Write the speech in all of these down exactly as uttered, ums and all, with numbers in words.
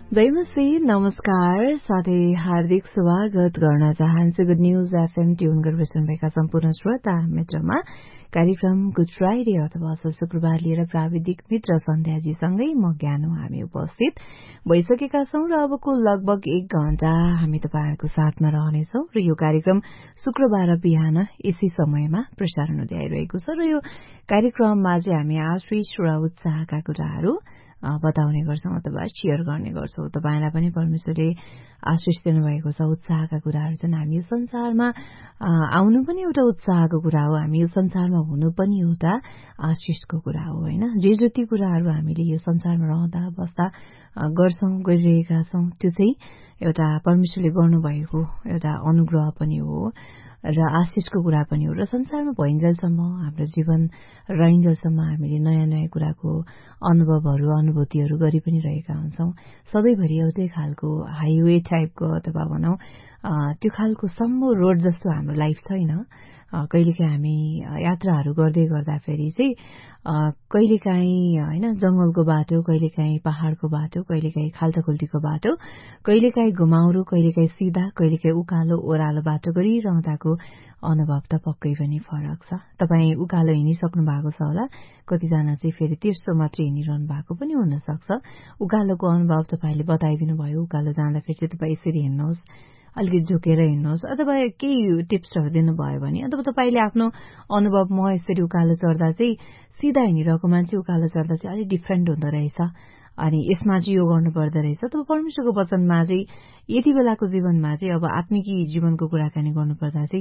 जय मसी, नमस्कार साथै हार्दिक स्वागत गर्न चाहन्छु गुड न्यूज एफएम ट्युन गरेर सुन्नुभएका सम्पूर्ण श्रोता मित्रमा कार्यक्रम गुड फ्राइडे अथवा असल शुक्रबार लिएर प्राविधिक मित्र सन्ध्याजीसँगै म ज्ञानो हामी उपस्थित भइसकेका छौं र अबको लगभग एक घण्टा हामी तपाईहरुको साथमा रहनेछौं र यो कार्यक्रम शुक्रबार बिहान यसै समयमा प्रसारण हुँदै आइरहेको छ र यो कार्यक्रममा चाहिँ हामी आशिष र उत्साहका कुराहरू बताउने गर्छौं अथवा शेयर गर्ने गर्छौं। तपाईलाई पनि परमेश्वरले आशिष दिनुभएको छ। उत्साहका कुराहरू छन्। हामी यो संसारमा आउनु पनि एउटा उत्साहको कुरा हो। हामी यो संसारमा हुनु पनि एउटा आशिषको कुरा हो, हैन? जे जति कुराहरू हामीले यो संसारमा रहँदा बस्दा गर्छौं, गरिरहेका छौं, त्यो चाहिँ एउटा परमेश्वरले गर्नुभएको एउटा अनुग्रह पनि हो र आशिषको कुरा पनि हो। र संसारमा भइन्जेलसम्म हाम्रो जीवन रहन्जेलसम्म हामीले नयाँ नयाँ कुराको अनुभवहरू अनुभूतिहरू गरि पनि रहेका हुन्छौं। सधैँभरि एउटै खालको हाइवे टाइपको अथवा भनौं त्यो खालको सम्मो रोड जस्तो हाम्रो लाइफ छैन। कहिलेकाहीँ हामी यात्राहरू गर्दै गर्दाखेरि चाहिँ कहिलेकाहीँ हैन जंगलको बाटो, कहिलेकाहीँ पहाड़को बाटो, कहिलेकाहीँ खाल्टाखुल्टीको बाटो, कहिलेकाहीँ घुमाउरो, कहिलेकाहीँ सिधा, कहिलेकाहीँ उकालो ओह्रालो बाटो गरिरहँदाको अनुभव त पक्कै पनि फरक छ। तपाई उकालो हिँडिसक्नु भएको छ होला, कतिजना चाहिँ फेरि तेर्सो मात्रै हिँडिरहनु भएको पनि हुन सक्छ। उकालोको अनुभव तपाईले बताइदिनु भयो। उकालो जाँदाखेरि चाहिँ तपाई यसरी हिँड्नुहोस्, अलिकति झुकेर हिँड्नुहोस् अथवा केही टिप्सहरू दिनुभयो भने, अथवा तपाईले आफ्नो अनुभव म यसरी उकालो चढ्दा चाहिँ सिधा हिँडिरहेको मान्छे उकालो चढ्दा चाहिँ अलिक डिफरेन्ट हुँदो रहेछ, अनि यसमा चाहिँ यो गर्नु पर्दो रहेछ। तब परमेश्वरको वचनमा चाहिँ यति बेलाको जीवनमा चाहिँ अब आत्मिकी जीवनको कुराकानी गर्नुपर्दा चाहिँ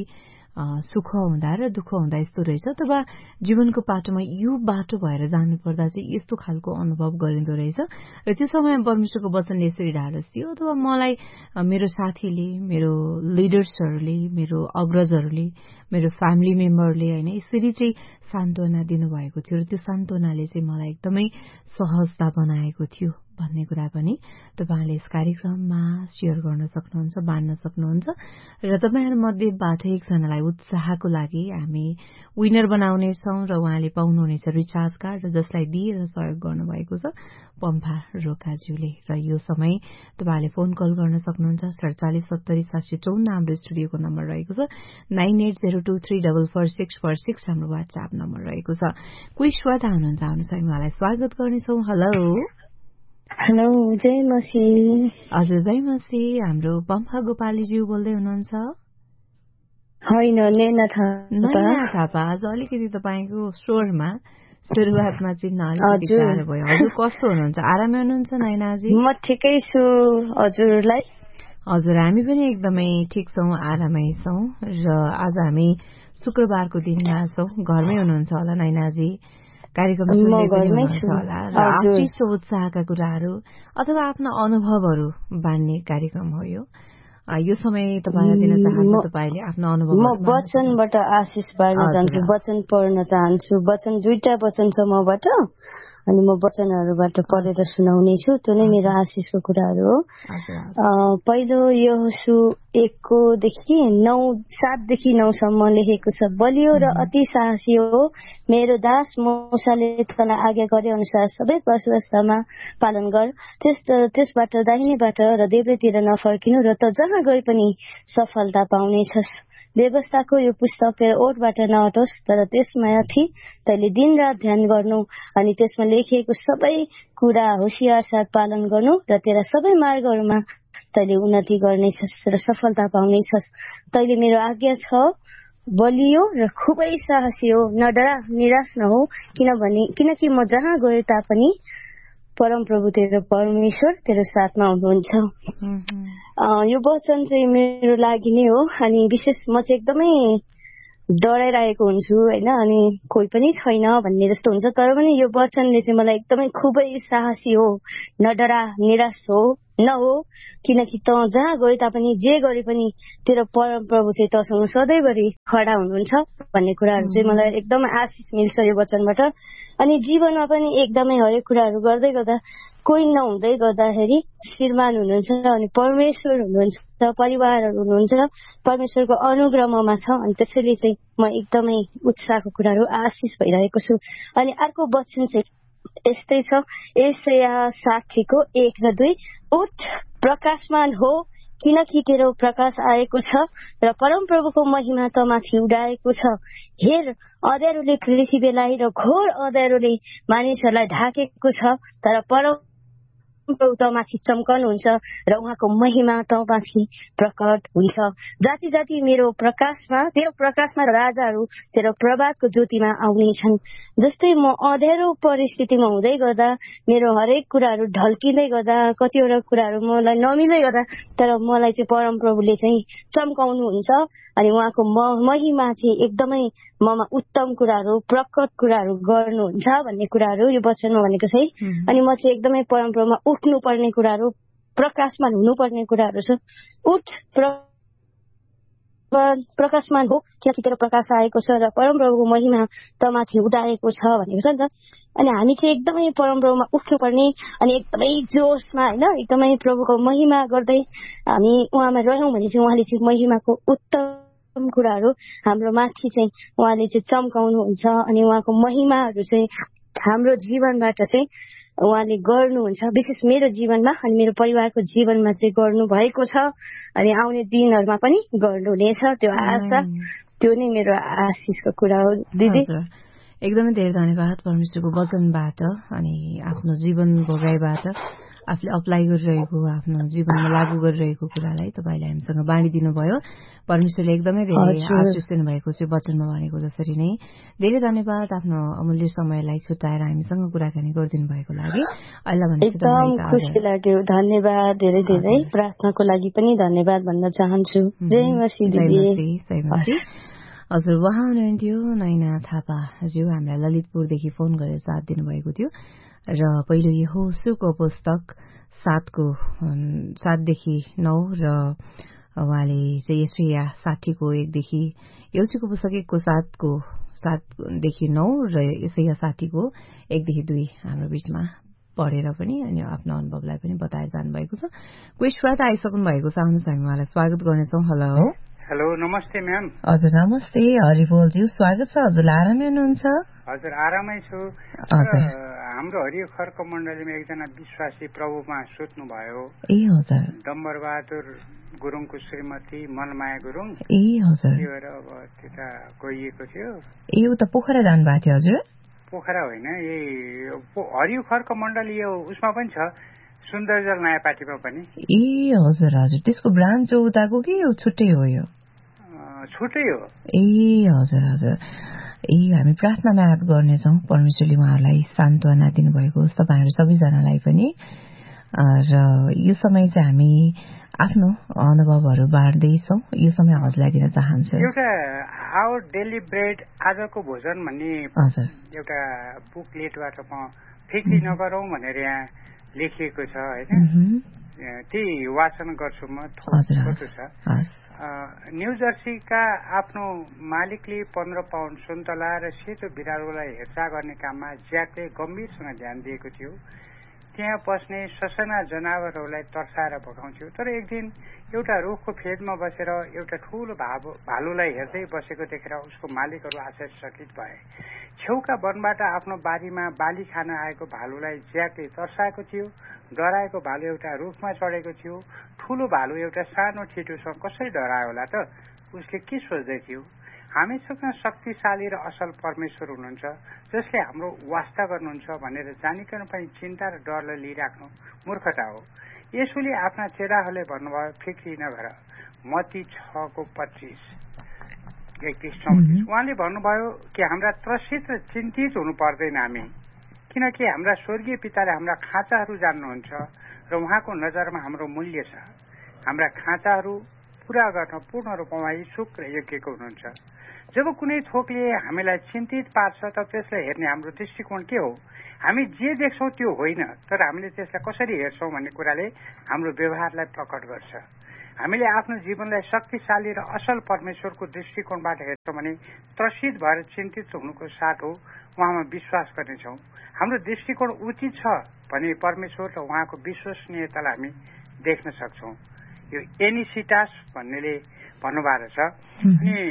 सुख हुँदा र दुःख हुँदा यस्तो रहेछ, अथवा जीवनको बाटोमा यो बाटो भएर जानुपर्दा चाहिँ यस्तो खालको अनुभव गरिँदो रहेछ। र त्यो समयमा परमेश्वरको वचनले यसरी ढाडस दियो अथवा मलाई मेरो साथीले, मेरो लिडर्सहरूले, मेरो अग्रजहरूले, मेरो फ्यामिली मेम्बरले हैन यसरी चाहिँ सान्त्वना दिनुभएको थियो र त्यो सान्त्वनाले चाहिँ मलाई एकदमै सहजता बनाएको थियो भन्ने कुरा पनि तपाईहरुले यस कार्यक्रममा शेयर गर्न सक्नुहुन्छ, बाँड्न सक्नुहुन्छ। र तपाईहरु मध्येबाट एकजनालाई उत्साहको लागि हामी विनर बनाउने छौं र उहाँले पाउनुहुनेछ रिचार्ज कार्ड, र जसलाई दिएर सहयोग गर्नुभएको छ पम्फा रोकाज्यूले। र यो समय तपाईहरुले फोन कल गर्न सक्नुहुन्छ सैंतालीस सत्तरी सात सय चौवन हाम्रो स्टुडियोको नम्बर रहेको छ। Nine at zero two three four four six four six हाम्रो व्हाट्सएप नम्बर रहेको छ। कोही श्रोता हुनुहुन्छ, आउनुहोस् हामी उहाँलाई स्वागत गर्नेछौं। हेलो हेलो, जय मसी। हजुर जय मसी। हाम्रो पम्फा गोपालीज्यू बोल्दै हुनुहुन्छ? होइन, नैना थापा। नैना थापा। आज अलिकति तपाईको स्वरमा सुरुवातमा चिन्न अलिकति गाह्रो भयो। हजुर कस्तो हुनुहुन्छ? आरामै हुनुहुन्छ नैनाजी? म ठिकै छु। हजुरलाई? हजुर हामी पनि एकदमै ठिक छौं, आरामै छौं। र आज हामी शुक्रबारको दिनमा छौं। घरमै हुनुहुन्छ होला नैनाजी? कार्यक्रम सुन्दै पनि हुनुहुन्छ होला र आशिष उत्साहका कुराहरू अथवा आफ्ना अनुभवहरू बाँड्ने कार्यक्रम हो यो। यो समय तपाईलाई दिन चाहन्छु, तपाईले आफ्नो अनुभव। म वचनबाट आशिष बाँड्न चाहन्छु, वचन पढ्न चाहन्छु। वचन दुईटा वचन छ मबाट, अनि म वचनहरूबाट पढेर सुनाउने छु। त्यो नै मेरो आशिषको कुराहरू हो। पहिलो यहोशू एकको देखि नौ सातदेखि नौसम्म लेखेको छ। बलियो र अति साहसी हो मेरो दास मूसाले तँलाई आज्ञा गरे अनुसार सबै व्यवस्थामा पालन गर। त्यस त्यसबाट दाहिनेबाट र देब्रेतिर नफर्किनु, र त जहाँ गए पनि सफलता पाउनेछस्। व्यवस्थाको यो पुस्तक तेरो ओठबाट नहटोस्, तर त्यसमाथि तैले दिन रात ध्यान गर्नु, अनि त्यसमा लेखिएको सबै कुरा होशियार साथ पालन गर्नु, र तेरा सबै मार्गहरूमा तैले उन्नति गर्नेछस् र सफलता पाउनेछस्। तैले मेरो आज्ञा छ बलियो र खुबै साहसी हो, न डरा निराश नहो, किनभने किनकि म जहाँ गए तापनि परम प्रभु तेरो परमेश्वर तेरो साथमा हुनुहुन्छ। यो वचन चाहिँ मेरो लागि नै हो। अनि विशेष म चाहिँ एकदमै डराइरहेको हुन्छु हैन, अनि कोही पनि छैन भन्ने जस्तो हुन्छ, तर पनि यो वचनले चाहिँ मलाई एकदमै खुबै साहसी हो, न डरा निराश हो न हो, किनकि त जहाँ गए तापनि जे गरे पनि तेरो परम प्रभु चाहिँ तसँग सधैँभरि खडा हुनुहुन्छ भन्ने कुराहरू चाहिँ मलाई एकदमै आशिष मिल्छ यो वचनबाट। अनि जीवनमा पनि एकदमै हरेक कुराहरू गर्दै गर्दा कोही नहुँदै गर्दाखेरि श्रीमान हुनुहुन्छ, अनि परमेश्वर हुनुहुन्छ, परिवारहरू हुनुहुन्छ, परमेश्वरको अनुग्रहमा छ। अनि त्यसैले चाहिँ म एकदमै उत्साहको कुराहरू आशिष भइरहेको छु। अनि अर्को वचन चाहिँ यस्तै छ। यशया साठीको एक र दुई, उठ प्रकाशमान हो किनकि तेरो प्रकाश आएको छ र परमप्रभुको महिमा त माथि उडाएको छ। हेर, अँध्यारोले पृथ्वीलाई र घोर अँध्यारोले मानिसहरूलाई ढाकेको छ, तर परम प्रभु त माथि चम्कनुहुन्छ र उहाँको महिमा त माथि प्रकट हुन्छ। जाति जाति मेरो प्रकाशमा तेरो प्रकाशमा राजाहरू तेरो प्रभातको ज्योतिमा आउनेछन्। जस्तै म अँध्यारो परिस्थितिमा हुँदै गर्दा, मेरो हरेक कुराहरू ढल्किँदै गर्दा, कतिवटा कुराहरू मलाई नमिल्दै गर्दा, तर मलाई चाहिँ परमप्रभुले चाहिँ चम्काउनुहुन्छ अनि उहाँको महिमा चाहिँ एकदमै ममा उत्तम कुराहरू, प्रकट कुराहरू गर्नुहुन्छ भन्ने कुराहरू यो वचनमा भनेको छ। अनि म चाहिँ एकदमै परमप्रभुमा उठ्नु पर्ने कुराहरू, प्रकाशमान हुनुपर्ने कुराहरू छ। उठ प्रकाशमान हो किनकि तेरो प्रकाश आएको छ र परमप्रभुको महिमा त माथि उडाएको छ भनेको छ नि त। अनि हामी चाहिँ एकदमै परमप्रभुमा उठ्नुपर्ने अनि एकदमै जोसमा होइन, एकदमै प्रभुको महिमा गर्दै हामी उहाँमा रह्यौँ भने चाहिँ उहाँले चाहिँ महिमाको उत्तम कुराहरू हाम्रो माथि चाहिँ उहाँले चाहिँ चम्काउनुहुन्छ अनि उहाँको महिमाहरू चाहिँ हाम्रो जीवनबाट चाहिँ उहाँले गर्नुहुन्छ। विशेष मेरो जीवनमा अनि मेरो परिवारको जीवनमा चाहिँ गर्नु भएको छ अनि आउने दिनहरूमा पनि गर्नुहुनेछ। त्यो आशा, त्यो नै मेरो आशिषको कुरा हो दिदी। एकदमै धेरै धन्यवाद परमेश्वरको वचनबाट अनि आफ्नो जीवन भोगाइबाट आफूले अप्लाई गरिरहेको, आफ्नो जीवनमा लागू गरिरहेको कुरालाई तपाईँले हामीसँग बाँडिदिनु भयो। परमेश्वरले एकदमै धेरै आशिष दिनुभएको छ वचनमा भनेको जसरी नै। धेरै धन्यवाद आफ्नो अमूल्य समयलाई छुट्याएर हामीसँग कुराकानी गरिदिनु भएको लागि। एकदम खुसी लाग्यो, धन्यवाद धेरै धेरै। प्रार्थनाको लागि पनि धन्यवाद भन्न चाहन्छु। जय मसीह दिदी। हजुर, उहाँ हुनुहुन्थ्यो नैना थापाज्यू, हामीलाई ललितपुरदेखि फोन गरेर साथ दिनुभएको थियो र पहिलो यहोशुको पुस्तक सातको सातदेखि नौ र उहाँले चाहिँ यशया साठीको एकदेखि यहोशुको पुस्तक एकको सातको सातदेखि नौ र यशया साठीको एकदेखि दुई हाम्रो बीचमा पढेर पनि अनि आफ्नो अनुभवलाई पनि बताएर जानुभएको छ। कोही श्रोता आइसक्नु भएको छ, आउनुहोस् हामी उहाँलाई स्वागत गर्नेछौँ। हेलो हेलो, नमस्ते म्याम। हजुर नमस्ते, हरिबोलज्यू स्वागत छ। हजुर आरामै हुनुहुन्छ? हजुर आरामै छु। हाम्रो हरियो खर्क मण्डलीमा एकजना विश्वासी प्रभुमा सुत्नु भयो। ए हजुर। डम्बरबहादुर गुरुङको श्रीमती मनमाया गुरुङ। ए हजुर। त्यो भएर अब त्यता गइएको थियो। ए उता पोखरा जानुभएको थियो? हजुर पोखरा होइन, यही हरियो खर्क मण्डली यो उसमा पनि छ, सुन्दरजल नयाँ पार्टीमा पनि। ए हजुर हजुर। त्यसको ब्रान्च उताको कि छुट्टै हो? यो छुट्टै हो। ए हजुर हजुर। ए हामी प्रार्थनामा याद गर्नेछौँ, परमेश्वरले उहाँहरूलाई सान्त्वना दिनुभएको होस्, तपाईँहरू सबैजनालाई पनि। र यो समय चाहिँ हामी आफ्नो अनुभवहरू बाँड्दैछौँ, यो समय हजुरलाई दिन चाहन्छु। एउटा आवर डेली ब्रेड आजको भोजन भन्ने एउटा बुकलेटबाट म फिक्री नगरौँ भनेर यहाँ लेखिएको छ होइन, त्यही वाचन गर्छु म। छोटो छ। न्यू जर्सीका आफ्नो मालिकले पन्ध्र पाउन्ड सुन्तला र सेतो बिरालोलाई हेरचाह गर्ने काममा ज्याकले गम्भीरसँग ध्यान दिएको थियो। त्यहाँ पस्ने ससाना जनावरहरूलाई तर्साएर भगाउँथ्यो। तर एक दिन एउटा रुखको फेदमा बसेर एउटा ठूलो भालुलाई हेर्दै बसेको देखेर उसको मालिकहरू आश्चर्यचकित भए। छेउका वनबाट आफ्नो बारीमा बाली खान आएको भालुलाई ज्याकले तर्साएको थियो। डराएको भालु एउटा रुखमा चढेको थियो। ठूलो भालु एउटा सानो छिटोसँग कसरी डरायो होला त? उसले के सोच्दै थियो? हामीसँग शक्तिशाली र असल परमेश्वर हुनुहुन्छ जसले हाम्रो वास्ता गर्नुहुन्छ भनेर जानिकन पनि चिन्ता र डरलाई लिइराख्नु मूर्खता हो। यसुले आफ्ना चेलाहरूले भन्नुभयो, फिक्री नगर। मत्ती छको पच्चिस एकतिस चौतिस उहाँले भन्नुभयो कि हाम्रा त्रसित र चिन्तित हुनु पर्दैन हामी, किनकि हाम्रा स्वर्गीय पिताले हाम्रा खाँचाहरू जान्नुहुन्छ र उहाँको नजरमा हाम्रो मूल्य छ। हाम्रा खाँचाहरू पूरा गर्न पूर्ण रूपमा इच्छुक र योग्यको हुनुहुन्छ। जब कुनै थोकले हामीलाई चिन्तित पार्छ त त्यसलाई हेर्ने हाम्रो दृष्टिकोण के हो? हामी जे देख्छौँ त्यो होइन, तर हामीले त्यसलाई कसरी हेर्छौँ भन्ने कुराले हाम्रो व्यवहारलाई प्रकट गर्छ। हामीले आफ्नो जीवनलाई शक्तिशाली र असल परमेश्वरको दृष्टिकोणबाट हेर्छौँ भने त्रसित भएर चिन्तित हुनुको साथ हो उहाँमा विश्वास गर्नेछौँ। हाम्रो दृष्टिकोण उचित छ भने परमेश्वर र उहाँको विश्वसनीयतालाई हामी देख्न सक्छौँ। यो एनिसिटास भन्नेले भन्नुभएको छ। अनि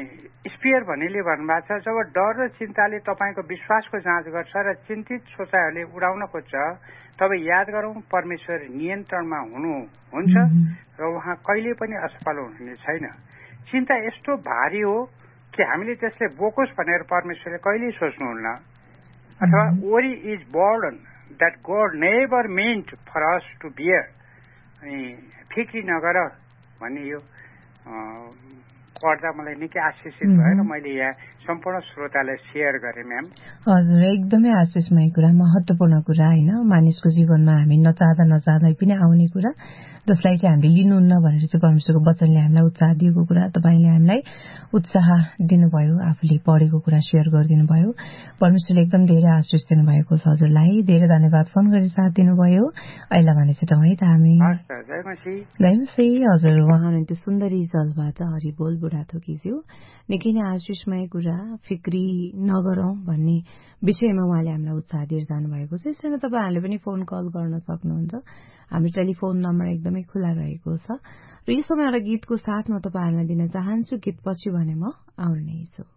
स्पियर भन्नेले भन्नुभएको छ जब डर र चिन्ताले तपाईँको विश्वासको जाँच गर्छ र चिन्तित सोचाइहरूले उडाउन खोज्छ तब याद गरौँ परमेश्वर नियन्त्रणमा हुनुहुन्छ र उहाँ कहिले पनि असफल हुने छैन। चिन्ता यस्तो भारी हो कि हामीले त्यसले बोकोस् भनेर परमेश्वरले कहिल्यै सोच्नुहुन्न। अथवा worry is burden that God never meant for us to beer. अनि फिक्री नगर भन्ने यो पढ्दा मलाई निकै आशिषित भयो र मैले यहाँ सम्पूर्ण श्रोतालाई सेयर गरेँ म्याम। हजुर, एकदमै आशिषमय कुरा, महत्वपूर्ण कुरा होइन, मानिसको जीवनमा हामी नचाहँदा नचाहँदै पनि आउने कुरा जसलाई चाहिँ हामीले लिनुहुन्न भनेर चाहिँ परमेश्वरको वचनले हामीलाई उत्साह दिएको कुरा तपाईँले हामीलाई उत्साह दिनुभयो, आफूले पढेको कुरा सेयर गरिदिनु भयो। परमेश्वरले एकदम धेरै आशिष दिनुभएको छ हजुरलाई। धेरै धन्यवाद फोन गरेर साथ दिनुभयो। अहिले भने चाहिँ तपाईँ त हामी गएपछि हजुर उहाँ त्यो सुन्दरी जलबाट हरिबोल बुढाथोकीज्यू निकै नै आशिषमय कुरा, फिक्री नगरौं भन्ने विषयमा उहाँले हामीलाई उत्साह दिएर जानुभएको छ। यसरी तपाईँहरूले पनि फोन कल गर्न सक्नुहुन्छ। हाम्रो टेलिफोन नम्बर एकदमै खुला रहेको छ र यो समय एउटा गीतको साथमा तपाईँहरूलाई दिन चाहन्छु। गीत पछि भने म आउने छु।